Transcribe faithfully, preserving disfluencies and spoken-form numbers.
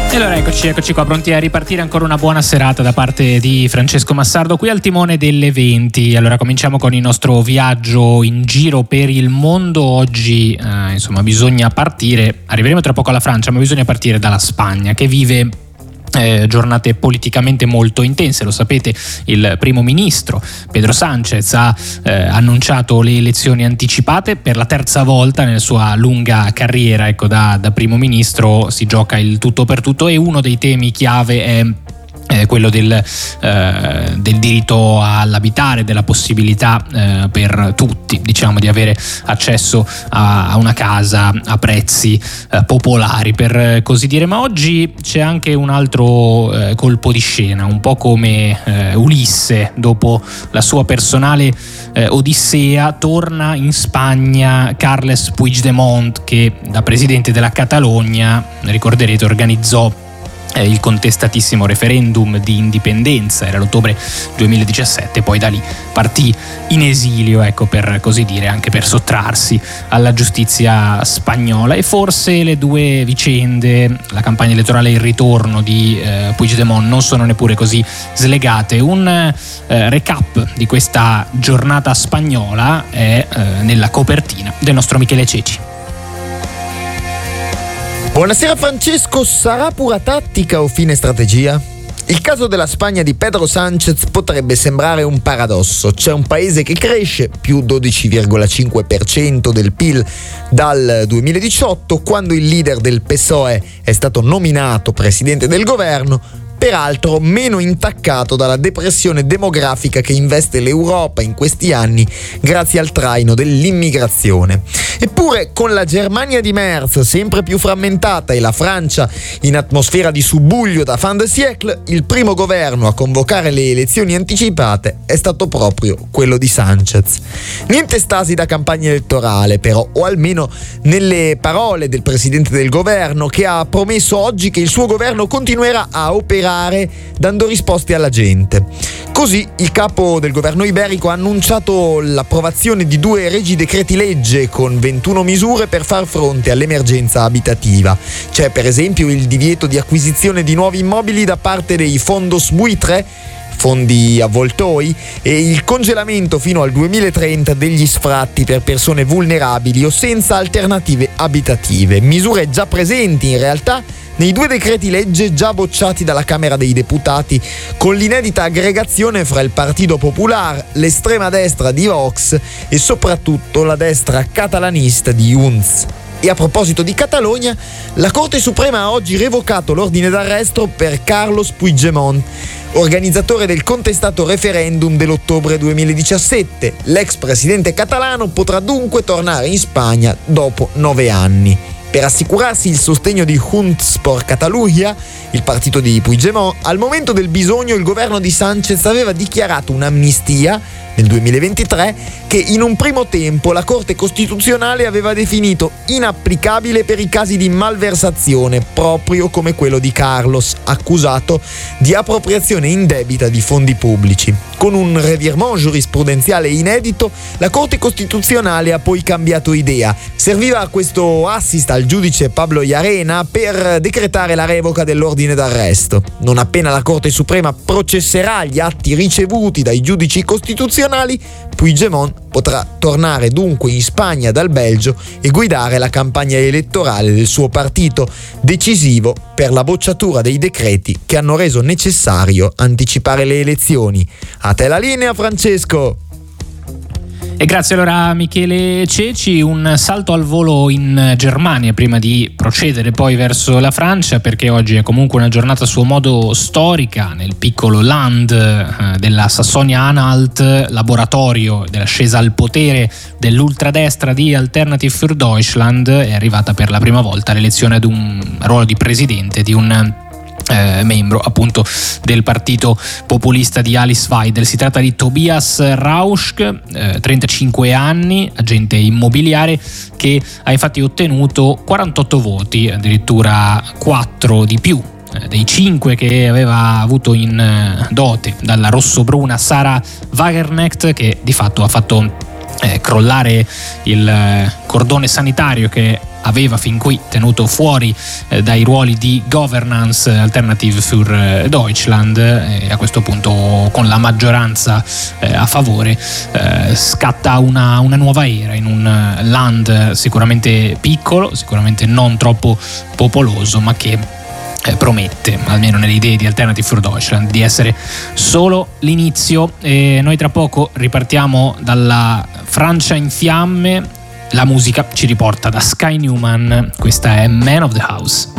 E allora eccoci, eccoci qua, pronti a ripartire. Ancora una buona serata da parte di Francesco Massardo qui al timone delle venti. Allora cominciamo con il nostro viaggio in giro per il mondo. Oggi eh, insomma bisogna partire, arriveremo tra poco alla Francia, ma bisogna partire dalla Spagna, che vive Eh, giornate politicamente molto intense. Lo sapete, il primo ministro Pedro Sánchez ha eh, annunciato le elezioni anticipate per la terza volta nella sua lunga carriera. Ecco, da, da primo ministro si gioca il tutto per tutto, e uno dei temi chiave è Eh, quello del, eh, del diritto all'abitare, della possibilità eh, per tutti, diciamo, di avere accesso a, a una casa a prezzi eh, popolari, per così dire. Ma oggi c'è anche un altro eh, colpo di scena, un po' come eh, Ulisse dopo la sua personale eh, odissea. Torna in Spagna Carles Puigdemont, che da presidente della Catalogna, ricorderete, organizzò il contestatissimo referendum di indipendenza. Era l'ottobre duemiladiciassette, poi da lì partì in esilio, ecco, per così dire, anche per sottrarsi alla giustizia spagnola. E forse le due vicende, la campagna elettorale e il ritorno di eh, Puigdemont, non sono neppure così slegate. Un eh, recap di questa giornata spagnola è eh, nella copertina del nostro Michele Ceci. Buonasera Francesco, sarà pura tattica o fine strategia? Il caso della Spagna di Pedro Sánchez potrebbe sembrare un paradosso. C'è un paese che cresce, più dodici virgola cinque per cento del P I L dal duemiladiciotto, quando il leader del P S O E è stato nominato presidente del governo, peraltro meno intaccato dalla depressione demografica che investe l'Europa in questi anni grazie al traino dell'immigrazione. Eppure, con la Germania di Merz sempre più frammentata e la Francia in atmosfera di subbuglio da fin de siècle, il primo governo a convocare le elezioni anticipate è stato proprio quello di Sánchez. Niente stasi da campagna elettorale, però, o almeno nelle parole del presidente del governo, che ha promesso oggi che il suo governo continuerà a operare dando risposte alla gente. Così il capo del governo iberico ha annunciato l'approvazione di due regi decreti legge con ventuno misure per far fronte all'emergenza abitativa. C'è per esempio il divieto di acquisizione di nuovi immobili da parte dei fondos buitre, fondi avvoltoi, e il congelamento fino al duemilatrenta degli sfratti per persone vulnerabili o senza alternative abitative. Misure già presenti in realtà nei due decreti legge già bocciati dalla Camera dei Deputati, con l'inedita aggregazione fra il Partito Popular, l'estrema destra di Vox e soprattutto la destra catalanista di Junts. E a proposito di Catalogna, la Corte Suprema ha oggi revocato l'ordine d'arresto per Carlos Puigdemont, organizzatore del contestato referendum dell'ottobre duemiladiciassette. L'ex presidente catalano potrà dunque tornare in Spagna dopo nove anni. Per assicurarsi il sostegno di Junts per Catalunya, il partito di Puigdemont, al momento del bisogno il governo di Sánchez aveva dichiarato un'amnistia nel duemilaventitré che in un primo tempo la Corte Costituzionale aveva definito inapplicabile per i casi di malversazione, proprio come quello di Carlos, accusato di appropriazione indebita di fondi pubblici. Con un revirement giurisprudenziale inedito, la Corte Costituzionale ha poi cambiato idea. Serviva questo assist al giudice Pablo Llarena per decretare la revoca dell'ordine d'arresto. Non appena la Corte Suprema processerà gli atti ricevuti dai giudici costituzionali, Puigdemont potrà tornare dunque in Spagna dal Belgio e guidare la campagna elettorale del suo partito, decisivo per la bocciatura dei decreti che hanno reso necessario anticipare le elezioni. A te la linea, Francesco! E grazie allora a Michele Ceci. Un salto al volo in Germania prima di procedere poi verso la Francia, perché oggi è comunque una giornata a suo modo storica nel piccolo Land eh, della Sassonia-Anhalt, laboratorio dell'ascesa al potere dell'ultradestra di Alternative für Deutschland. È arrivata per la prima volta l'elezione ad un ruolo di presidente di un Eh, membro appunto del partito populista di Alice Weidel. Si tratta di Tobias Rausch, eh, trentacinque anni, agente immobiliare, che ha infatti ottenuto quarantotto voti, addirittura quattro di più eh, dei cinque che aveva avuto in eh, dote dalla rossobruna Sarah Wagenknecht, che di fatto ha fatto eh, crollare il eh, cordone sanitario che aveva fin qui tenuto fuori eh, dai ruoli di governance Alternative für Deutschland, e a questo punto con la maggioranza eh, a favore eh, scatta una, una nuova era in un land sicuramente piccolo, sicuramente non troppo popoloso, ma che Eh, promette, almeno nelle idee di Alternative für Deutschland, di essere solo l'inizio. E noi tra poco ripartiamo dalla Francia in fiamme. La musica ci riporta da Sky Newman, questa è Man of the House.